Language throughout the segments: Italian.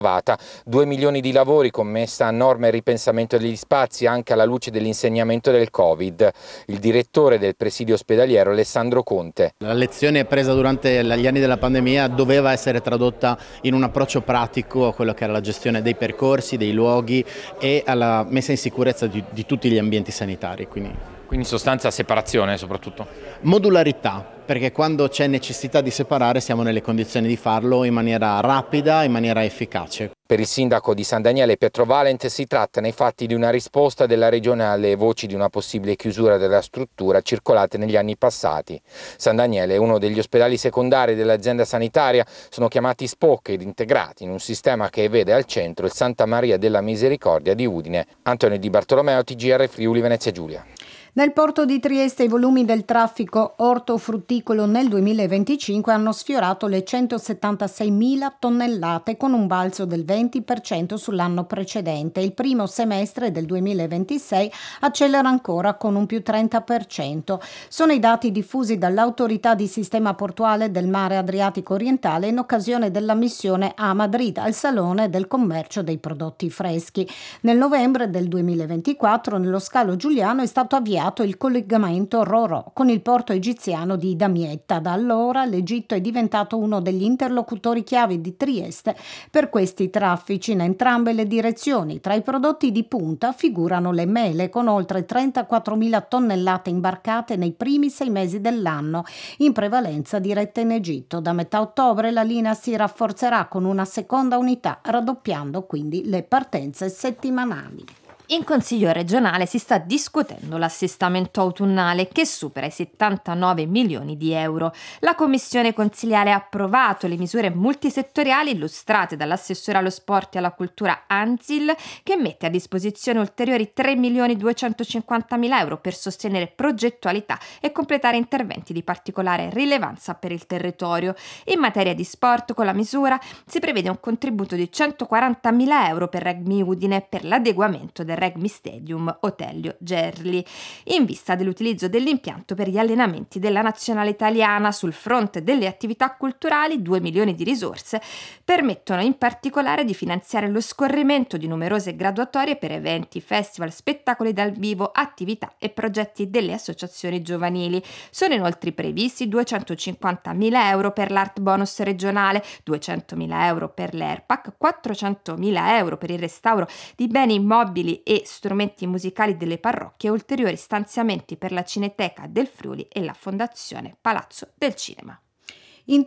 2 milioni di lavori con messa a norma e ripensamento degli spazi anche alla luce dell'insegnamento del Covid. Il direttore del presidio ospedaliero Alessandro Conte. La lezione presa durante gli anni della pandemia doveva essere tradotta in un approccio pratico a quello che era la gestione dei percorsi, dei luoghi e alla messa in sicurezza di tutti gli ambienti sanitari. Quindi in sostanza separazione soprattutto? Modularità, perché quando c'è necessità di separare siamo nelle condizioni di farlo in maniera rapida, in maniera efficace. Per il sindaco di San Daniele Pietro Valent si tratta nei fatti di una risposta della regione alle voci di una possibile chiusura della struttura circolate negli anni passati. San Daniele è uno degli ospedali secondari dell'azienda sanitaria, sono chiamati SPOC ed integrati in un sistema che vede al centro il Santa Maria della Misericordia di Udine. Antonio Di Bartolomeo, TGR Friuli Venezia Giulia. Nel porto di Trieste i volumi del traffico ortofrutticolo nel 2025 hanno sfiorato le 176.000 tonnellate con un balzo del 20% sull'anno precedente. Il primo semestre del 2026 accelera ancora con un più 30%. Sono i dati diffusi dall'Autorità di Sistema Portuale del Mare Adriatico Orientale in occasione della missione a Madrid al Salone del Commercio dei Prodotti Freschi. Nel novembre del 2024 nello scalo giuliano è stato avviato il collegamento Ro-Ro con il porto egiziano di Damietta. Da allora l'Egitto è diventato uno degli interlocutori chiave di Trieste per questi traffici in entrambe le direzioni. Tra i prodotti di punta figurano le mele con oltre 34.000 tonnellate imbarcate nei primi 6 mesi dell'anno, in prevalenza dirette in Egitto. Da metà ottobre la linea si rafforzerà con una seconda unità, raddoppiando quindi le partenze settimanali. In Consiglio regionale si sta discutendo l'assestamento autunnale che supera i 79 milioni di euro. La Commissione consiliare ha approvato le misure multisettoriali illustrate dall'assessore allo sport e alla cultura Anzil, che mette a disposizione ulteriori 3 milioni 250 mila euro per sostenere progettualità e completare interventi di particolare rilevanza per il territorio. In materia di sport, con la misura si prevede un contributo di 140 mila euro per Rugby Udine per l'adeguamento del Rugby Stadium Otelio Gerli, in vista dell'utilizzo dell'impianto per gli allenamenti della nazionale italiana. Sul fronte delle attività culturali, 2 milioni di risorse permettono in particolare di finanziare lo scorrimento di numerose graduatorie per eventi, festival, spettacoli dal vivo, attività e progetti delle associazioni giovanili. Sono inoltre previsti 250 mila euro per l'Art Bonus regionale, 200 mila euro per l'ERPAC, 400 mila euro per il restauro di beni immobili e strumenti musicali delle parrocchie e ulteriori stanziamenti per la Cineteca del Friuli e la Fondazione Palazzo del Cinema. In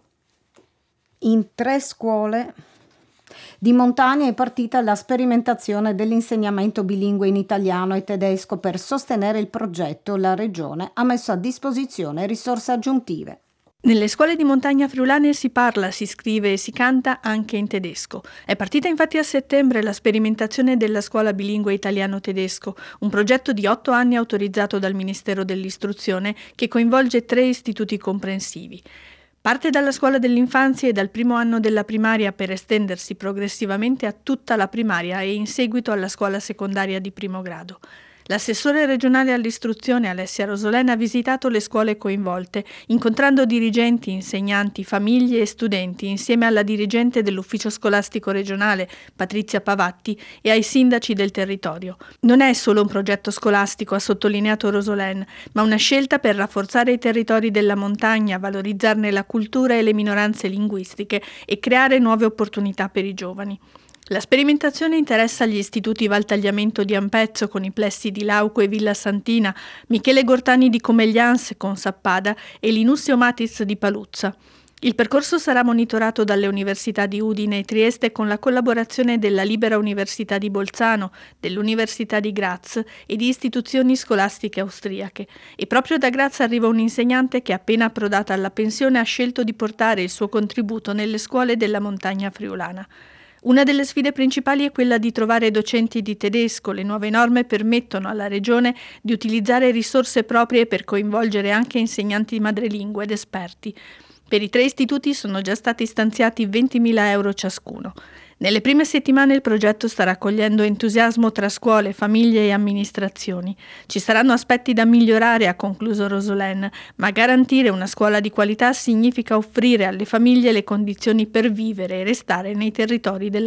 tre scuole di montagna è partita la sperimentazione dell'insegnamento bilingue in italiano e tedesco. Per sostenere il progetto, la Regione ha messo a disposizione risorse aggiuntive. Nelle scuole di montagna friulane si parla, si scrive e si canta anche in tedesco. È partita infatti a settembre la sperimentazione della scuola bilingue italiano-tedesco, un progetto di 8 anni autorizzato dal Ministero dell'Istruzione che coinvolge 3 istituti comprensivi. Parte dalla scuola dell'infanzia e dal primo anno della primaria per estendersi progressivamente a tutta la primaria e in seguito alla scuola secondaria di primo grado. L'assessore regionale all'istruzione Alessia Rosolena ha visitato le scuole coinvolte, incontrando dirigenti, insegnanti, famiglie e studenti, insieme alla dirigente dell'ufficio scolastico regionale, Patrizia Pavatti, e ai sindaci del territorio. Non è solo un progetto scolastico, ha sottolineato Rosolena, ma una scelta per rafforzare i territori della montagna, valorizzarne la cultura e le minoranze linguistiche e creare nuove opportunità per i giovani. La sperimentazione interessa gli istituti Valtagliamento di Ampezzo con i plessi di Lauco e Villa Santina, Michele Gortani di Comeglians con Sappada e Linussio Matiz di Paluzza. Il percorso sarà monitorato dalle università di Udine e Trieste con la collaborazione della Libera Università di Bolzano, dell'Università di Graz e di istituzioni scolastiche austriache. E proprio da Graz arriva un insegnante che, appena approdata alla pensione, ha scelto di portare il suo contributo nelle scuole della montagna friulana. Una delle sfide principali è quella di trovare docenti di tedesco. Le nuove norme permettono alla Regione di utilizzare risorse proprie per coinvolgere anche insegnanti madrelingua ed esperti. Per i 3 istituti sono già stati stanziati 20.000 euro ciascuno. Nelle prime settimane il progetto sta raccogliendo entusiasmo tra scuole, famiglie e amministrazioni. Ci saranno aspetti da migliorare, ha concluso Rosolén, ma garantire una scuola di qualità significa offrire alle famiglie le condizioni per vivere e restare nei territori della